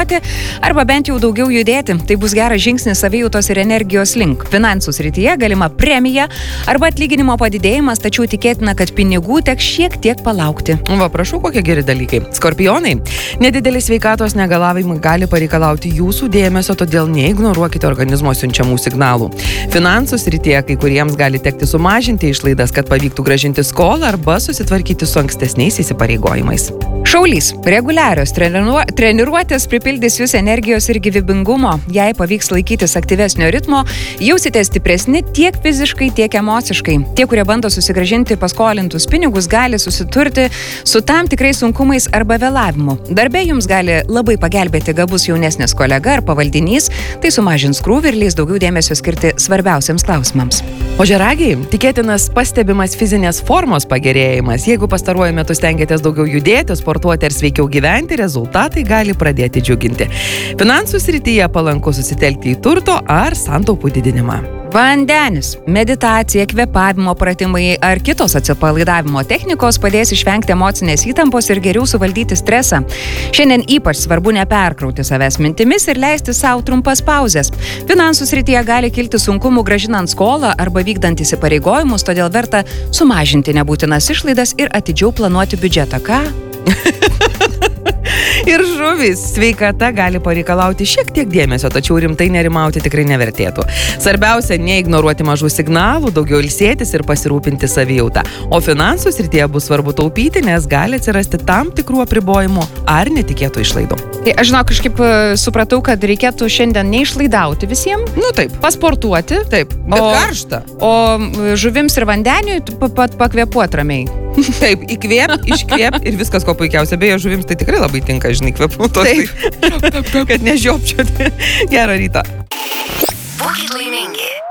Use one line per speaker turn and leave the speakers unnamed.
arba bent jau daugiau judėti. Tai bus geras žingsnis savijautos ir energijos link. Finansų srityje galima premija arba atlyginimo padidėjimas, tačiau tikėtina, kad pinigų teks šiek tiek palaukti.
Va, prašau, kokie geri dalykai. Skorpionai, nedidelis sveikatos negalavimai gali pareikalauti jūsų dėmesio, todėl neignoruokite organizmo siunčiamų signalų. Finansų srityje kai kuriems gali tekti sumažinti išlaidas, kad pavyktų grąžinti skolą arba susitvarkyti su ankstesniais įsipareigojimais.
Šaulys, reguliarios treniruotės pripildys jūs energijos ir gyvybingumo. Jei pavyks laikytis aktyvesnio ritmo, jausite stipresni tiek fiziškai, tiek emociškai. Tie, kurie bando susigrąžinti paskolintus pinigus, gali susiturti su tam tikrais sunkumais arba vėlavimu. Darbe jums gali labai pagelbėti gabus jaunesnis kolega ar pavaldinys, tai sumažins krūvį ir leis daugiau dėmesio skirti svarbiausiams klausimams.
Ožiaragiai, tikėtinas pastebimas fizinės formos pagerėjimas. Jeigu pastaruoju metu stengiatės daugiau judėti, sportuoti ar sveikiau gyventi, rezultatai gali pradėti džiuginti. Finansų srityje palanku susitelkti į turto ar santaupų didinimą.
Vandenis, meditacija, kvėpavimo pratimai ar kitos atsipalaidavimo technikos padės išvengti emocinės įtampos ir geriau suvaldyti stresą. Šiandien ypač svarbu neperkrauti savęs mintimis ir leisti savo trumpas pauzes. Finansų srityje gali kilti sunkumų grąžinant skolą arba vykdant įsipareigojimus, todėl verta sumažinti nebūtinas išlaidas ir atidžiau planuoti biudžetą. Ką?
Ir žuvis, sveikata gali pareikalauti šiek tiek dėmesio, tačiau rimtai nerimauti tikrai nevertėtų. Svarbiausia, neignoruoti mažų signalų, daugiau ilsėtis ir pasirūpinti savijautą. O finansų srityje bus svarbu taupyti, nes gali atsirasti tam tikrų apribojimų ar netikėtų išlaidų.
Tai aš kažkaip supratau, kad reikėtų šiandien neišlaidauti visiems.
Taip.
Pasportuoti.
Taip, bet karšta.
O žuvims ir vandeniui pakvėpuoti ramiai.
Taip, įkvėp, iškvėp ir viskas ko puikiausia. Beje, žuvims tai tikrai labai tinka, žinai, kvėpuotos. Kad nežiopčioti. Gerą rytą.
Būkit laimingi.